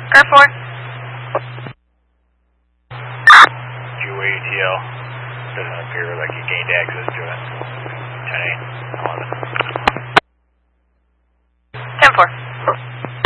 Car 4. QATL. Doesn't appear like you gained access to it. 10-8. 11.